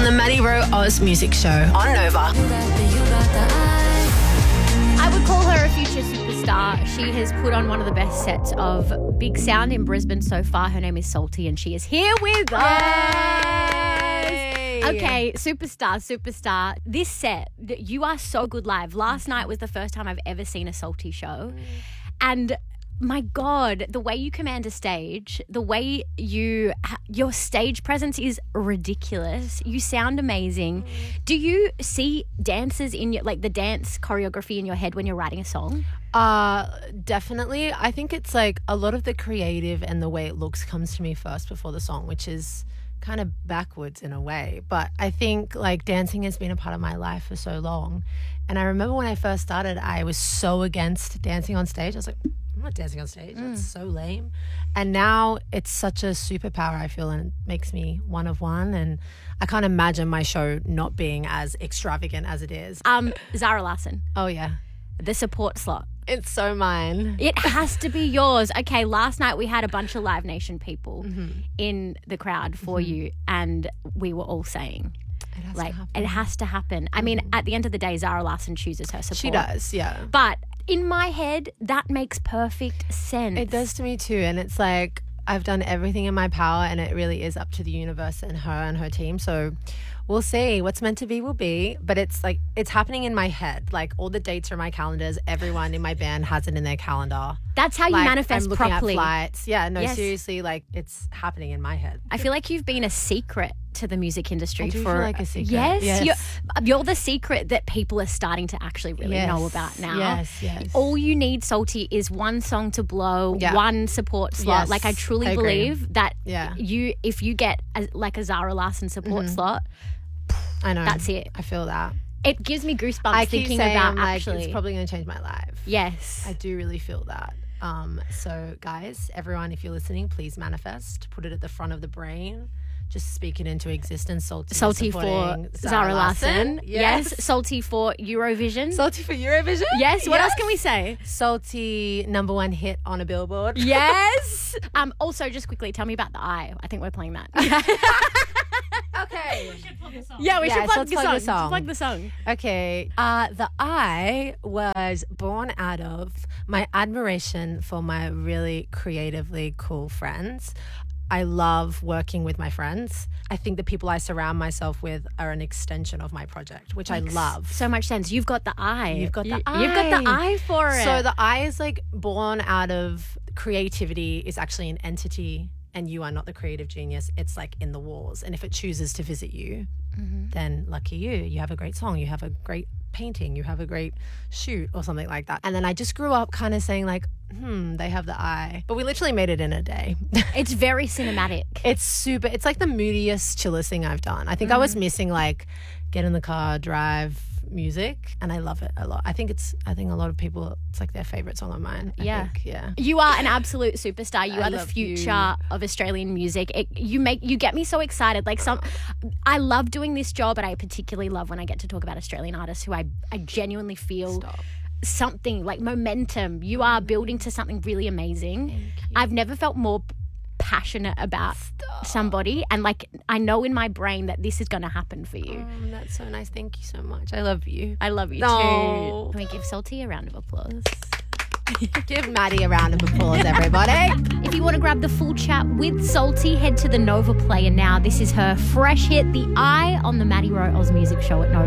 on the Maddie Rowe Oz Music Show on Nova. I would call her a future superstar. She has put on one of the best sets of Big Sound in Brisbane so far. Her name is Salty and she is here with us. Okay, superstar. This set, you are so good live. Last night was the first time I've ever seen a Salty show. And my God, the way you command a stage, the way your stage presence is ridiculous. You sound amazing. Do you see dances in your, like the dance choreography in your head when you're writing a song? Definitely. I think it's like a lot of the creative and the way it looks comes to me first before the song, which is kind of backwards in a way. But I think like dancing has been a part of my life for so long. And I remember when I first started, I was so against dancing on stage. I was like, I'm not dancing on stage. That's so lame. And now it's such a superpower, I feel, and it makes me one of one. And I can't imagine my show not being as extravagant as it is. Zara Larsson, Oh, yeah. the support slot. It's so mine. It has to be yours. Okay, last night we had a bunch of Live Nation people in the crowd for you, and we were all saying, it has to happen. I mean, at the end of the day, Zara Larsson chooses her support. She does, yeah. But in my head, that makes perfect sense. It does to me too. And it's like I've done everything in my power and it really is up to the universe and her team. So we'll see. What's meant to be will be. But it's like it's happening in my head. Like all the dates are in my calendars. Everyone in my band has it in their calendar. That's how you manifest I'm looking properly. At flights. Yeah, no, Yes. seriously, like it's happening in my head. I feel like you've been a secret to the music industry I do for feel like a secret. Yes. You're the secret that people are starting to actually really know about now. Yes. All you need, Salty, is one song to blow, one support slot. Yes, Like I truly I agree. believe that Yeah. if you get a Zara Larsson support slot, I know. that's it. I feel that. It gives me goosebumps I keep thinking saying about like, actually. it's probably going to change my life. Yes. I do really feel that. So guys, everyone, if you're listening, please manifest. Put it at the front of the brain. Just speak it into existence. Salty for Zara Larsson. Yes. Salty for Eurovision. Salty for Eurovision. Yes. What else can we say? Salty #1 hit on a billboard. Yes. Also, just quickly, tell me about the eye. I think we're playing that. Okay. Yeah, we should Yes, plug let's the plug song. the song. Let's plug the song. Okay. The I was born out of my admiration for my really creatively cool friends. I love working with my friends. I think the people I surround myself with are an extension of my project, which I love. So much sense. You've got the eye. You've got the You've got the eye for it. So the I is like born out of creativity is actually an entity and you are not the creative genius. It's like in the walls. And if it chooses to visit you, then lucky you. You have a great song. You have a great painting. You have a great shoot or something like that. And then I just grew up kind of saying like, they have the eye. But we literally made it in a day. It's very cinematic. It's like the moodiest, chillest thing I've done. I think I was missing like get in the car, drive music, and I love it a lot. I think a lot of people, it's like their favorite song of mine. I think, yeah. You are an absolute superstar. You are the love future of Australian music. You get me so excited. Like I love doing this job, but I particularly love when I get to talk about Australian artists who I genuinely feel something like momentum. You are building to something really amazing. I've never felt more passionate about somebody, and like I know in my brain that this is going to happen for you. That's so nice. Thank you so much. I love you. I love you No. too. Can we give Salty a round of applause? Give Maddie a round of applause, everybody. If you want to grab the full chat with Salty, head to the Nova Player now. This is her fresh hit, The Eye, on the Maddie Rowe Oz Music Show at Nova.